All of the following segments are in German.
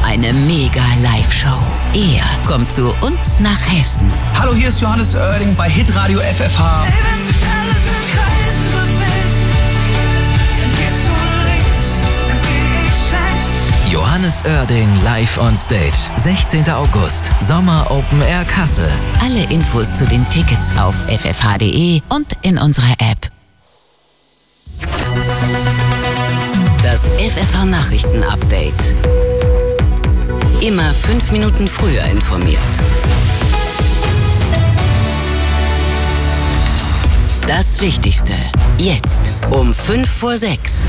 eine mega Live-Show. Er kommt zu uns nach Hessen. Hallo, hier ist Johannes Oerding bei Hitradio FFH. Ey, wenn sich alles in Kreisen bewegt, dann gehst du links, dann geh ich rechts. Johannes Oerding live on stage. 16. August, Sommer Open Air Kassel. Alle Infos zu den Tickets auf ffh.de und in unserer App. Das FFH Nachrichten-Update. Immer 5 Minuten früher informiert. Das Wichtigste. Jetzt um 5:06.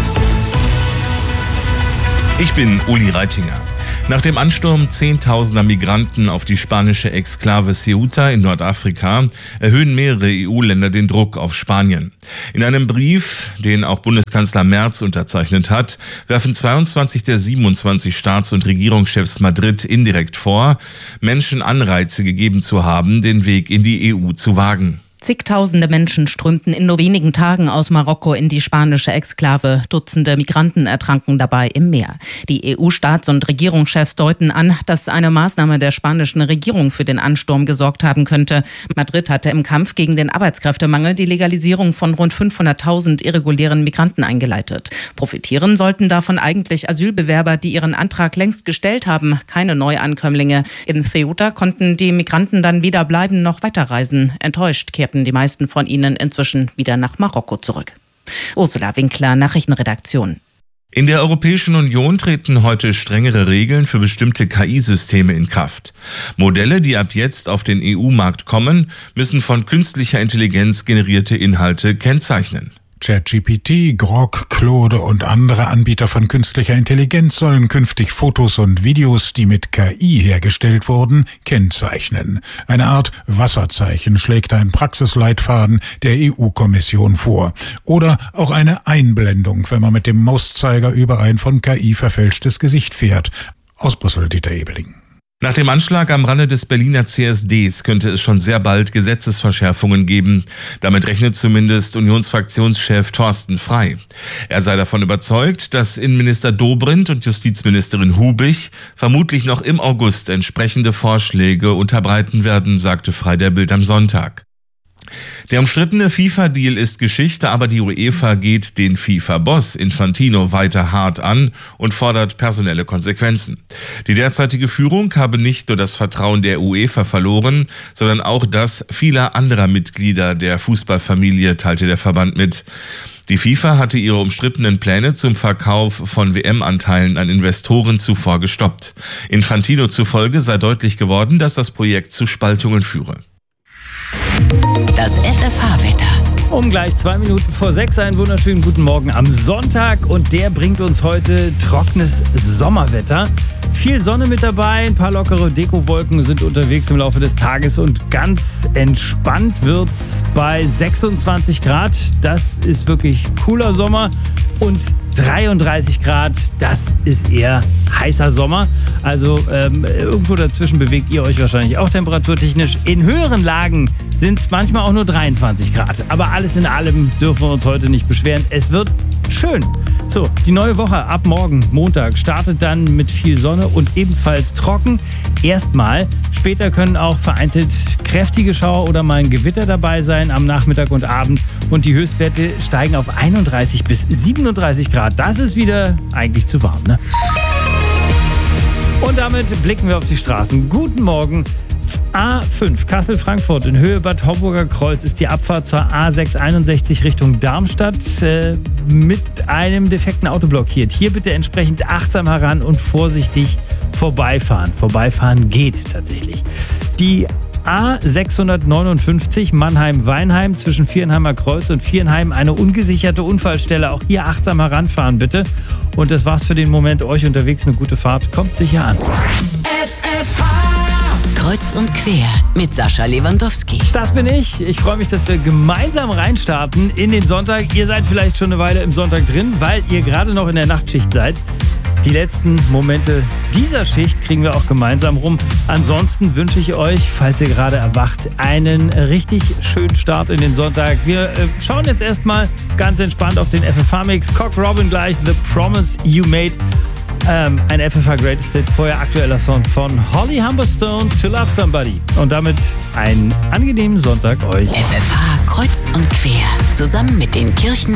Ich bin Uli Reitinger. Nach dem Ansturm zehntausender Migranten auf die spanische Exklave Ceuta in Nordafrika erhöhen mehrere EU-Länder den Druck auf Spanien. In einem Brief, den auch Bundeskanzler Merz unterzeichnet hat, werfen 22 der 27 Staats- und Regierungschefs Madrid indirekt vor, Menschen Anreize gegeben zu haben, den Weg in die EU zu wagen. Zigtausende Menschen strömten in nur wenigen Tagen aus Marokko in die spanische Exklave. Dutzende Migranten ertranken dabei im Meer. Die EU-Staats- und Regierungschefs deuten an, dass eine Maßnahme der spanischen Regierung für den Ansturm gesorgt haben könnte. Madrid hatte im Kampf gegen den Arbeitskräftemangel die Legalisierung von rund 500.000 irregulären Migranten eingeleitet. Profitieren sollten davon eigentlich Asylbewerber, die ihren Antrag längst gestellt haben, keine Neuankömmlinge. In Ceuta konnten die Migranten dann weder bleiben noch weiterreisen. Enttäuscht kehrten die meisten von ihnen inzwischen wieder nach Marokko zurück. Ursula Winkler, Nachrichtenredaktion. In der Europäischen Union treten heute strengere Regeln für bestimmte KI-Systeme in Kraft. Modelle, die ab jetzt auf den EU-Markt kommen, müssen von künstlicher Intelligenz generierte Inhalte kennzeichnen. ChatGPT, Grok, Claude und andere Anbieter von künstlicher Intelligenz sollen künftig Fotos und Videos, die mit KI hergestellt wurden, kennzeichnen. Eine Art Wasserzeichen schlägt ein Praxisleitfaden der EU-Kommission vor. Oder auch eine Einblendung, wenn man mit dem Mauszeiger über ein von KI verfälschtes Gesicht fährt. Aus Brüssel, Dieter Ebeling. Nach dem Anschlag am Rande des Berliner CSDs könnte es schon sehr bald Gesetzesverschärfungen geben. Damit rechnet zumindest Unionsfraktionschef Thorsten Frey. Er sei davon überzeugt, dass Innenminister Dobrindt und Justizministerin Hubig vermutlich noch im August entsprechende Vorschläge unterbreiten werden, sagte Frey der Bild am Sonntag. Der umstrittene FIFA-Deal ist Geschichte, aber die UEFA geht den FIFA-Boss Infantino weiter hart an und fordert personelle Konsequenzen. Die derzeitige Führung habe nicht nur das Vertrauen der UEFA verloren, sondern auch das vieler anderer Mitglieder der Fußballfamilie, teilte der Verband mit. Die FIFA hatte ihre umstrittenen Pläne zum Verkauf von WM-Anteilen an Investoren zuvor gestoppt. Infantino zufolge sei deutlich geworden, dass das Projekt zu Spaltungen führe. Das FFH-Wetter. Um gleich 2 Minuten vor 6 einen wunderschönen guten Morgen am Sonntag und der bringt uns heute trockenes Sommerwetter. Viel Sonne mit dabei, ein paar lockere Dekowolken sind unterwegs im Laufe des Tages und ganz entspannt wird's bei 26 Grad. Das ist wirklich cooler Sommer und 33 Grad, das ist eher heißer Sommer. Also irgendwo dazwischen bewegt ihr euch wahrscheinlich auch temperaturtechnisch. In höheren Lagen sind es manchmal auch nur 23 Grad. Aber alles in allem dürfen wir uns heute nicht beschweren. Es wird schön. So, die neue Woche ab morgen, Montag, startet dann mit viel Sonne und ebenfalls trocken. Erstmal. Später können auch vereinzelt kräftige Schauer oder mal ein Gewitter dabei sein am Nachmittag und Abend. Und die Höchstwerte steigen auf 31 bis 37 Grad. Das ist wieder eigentlich zu warm, ne? Und damit blicken wir auf die Straßen. Guten Morgen. A5 Kassel-Frankfurt in Höhe Bad Homburger Kreuz ist die Abfahrt zur A661 Richtung Darmstadt mit einem defekten Auto blockiert. Hier bitte entsprechend achtsam heran und vorsichtig vorbeifahren. Vorbeifahren geht tatsächlich. Die A659 Mannheim-Weinheim zwischen Vierenheimer Kreuz und Vierenheim eine ungesicherte Unfallstelle. Auch hier achtsam heranfahren bitte. Und das war's für den Moment. Euch unterwegs eine gute Fahrt. Kommt sicher an. Kreuz und quer mit Sascha Lewandowski. Das bin ich. Ich freue mich, dass wir gemeinsam reinstarten in den Sonntag. Ihr seid vielleicht schon eine Weile im Sonntag drin, weil ihr gerade noch in der Nachtschicht seid. Die letzten Momente dieser Schicht kriegen wir auch gemeinsam rum. Ansonsten wünsche ich euch, falls ihr gerade erwacht, einen richtig schönen Start in den Sonntag. Wir schauen jetzt erstmal ganz entspannt auf den FFH-Mix. Cock Robin gleich, The Promise You Made. Ein FFH Greatest Hit, vorher aktueller Song von Holly Humberstone, To Love Somebody. Und damit einen angenehmen Sonntag euch. FFH kreuz und quer. Zusammen mit den Kirchen